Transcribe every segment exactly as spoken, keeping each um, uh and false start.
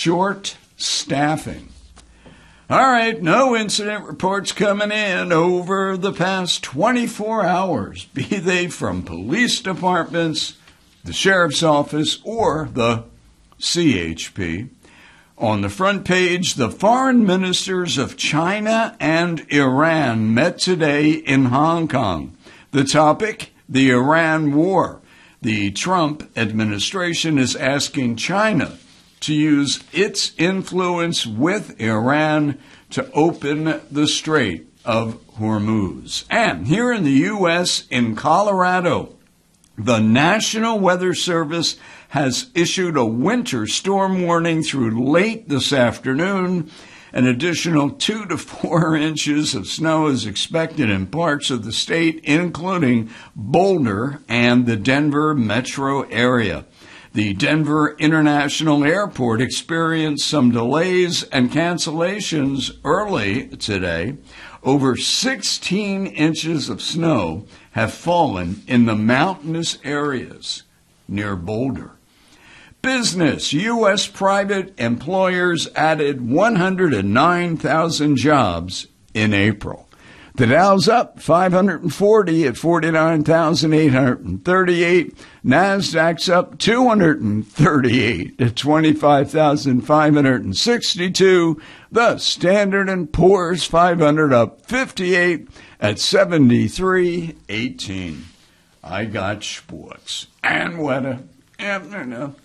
short staffing. All right, no incident reports coming in over the past twenty-four hours, be they from police departments, the sheriff's office, or the C H P. On the front page, the foreign ministers of China and Iran met today in Hong Kong. The topic, the Iran war. The Trump administration is asking China to use its influence with Iran to open the Strait of Hormuz. And here in the U S, in Colorado, the National Weather Service has issued a winter storm warning through late this afternoon. An additional two to four inches of snow is expected in parts of the state, including Boulder and the Denver metro area. The Denver International Airport experienced some delays and cancellations early today. Over sixteen inches of snow have fallen in the mountainous areas near Boulder. Business. U S private employers added one hundred nine thousand jobs in April. The Dow's up five hundred forty at forty-nine thousand eight hundred thirty-eight. NASDAQ's up two hundred thirty-eight at twenty-five thousand five hundred sixty-two. The Standard and Poor's five hundred up fifty-eight at seventy-three eighteen. I got sports and weather. Afternoon.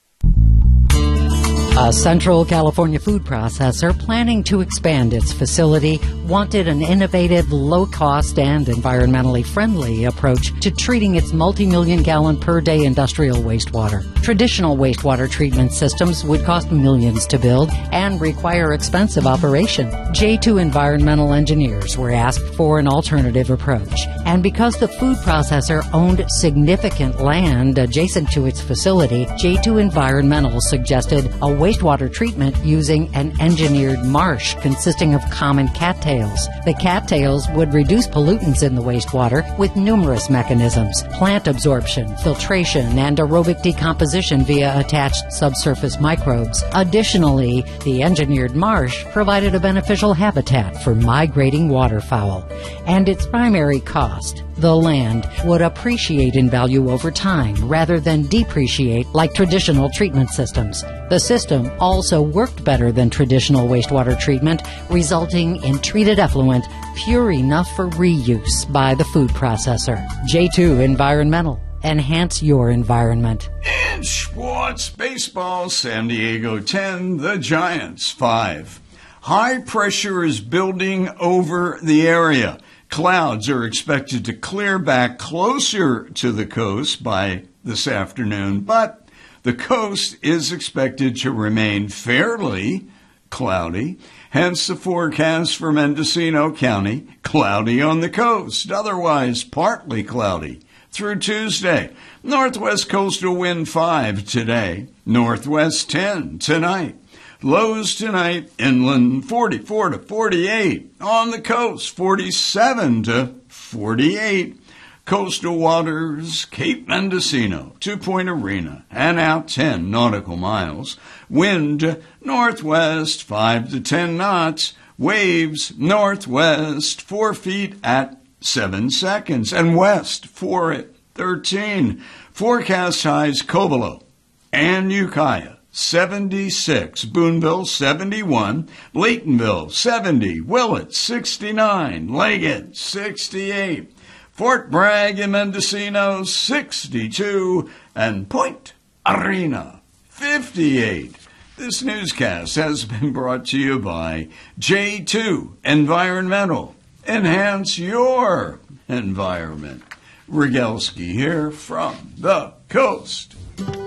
A Central California food processor planning to expand its facility wanted an innovative, low-cost, and environmentally friendly approach to treating its multi-million gallon per day industrial wastewater. Traditional wastewater treatment systems would cost millions to build and require expensive operation. J two Environmental Engineers were asked for an alternative approach. And because the food processor owned significant land adjacent to its facility, J two Environmental suggested a wastewater treatment using an engineered marsh consisting of common cattails. The cattails would reduce pollutants in the wastewater with numerous mechanisms: plant absorption, filtration, and aerobic decomposition via attached subsurface microbes. Additionally, the engineered marsh provided a beneficial habitat for migrating waterfowl. And its primary cost, the land, would appreciate in value over time rather than depreciate like traditional treatment systems. The system also worked better than traditional wastewater treatment, resulting in treated effluent pure enough for reuse by the food processor. J two Environmental. Enhance your environment. In sports, baseball, San Diego ten, the Giants five. High pressure is building over the area. Clouds are expected to clear back closer to the coast by this afternoon, but the coast is expected to remain fairly cloudy. Hence the forecast for Mendocino County, cloudy on the coast, otherwise partly cloudy through Tuesday. Northwest coastal wind five today, northwest ten tonight. Lows tonight, inland forty-four to forty-eight. On the coast, forty-seven to forty-eight. Coastal waters, Cape Mendocino to Point Arena, and out ten nautical miles. Wind northwest five to ten knots. Waves northwest four feet at seven seconds. And west four at thirteen. Forecast highs Covelo and Ukiah seventy-six, Boonville seventy-one, Laytonville seventy, Willett sixty-nine, Leggett sixty-eight, Fort Bragg and Mendocino sixty-two, and Point Arena fifty-eight. This newscast has been brought to you by J two Environmental. Enhance your environment. Rogalski here from the coast.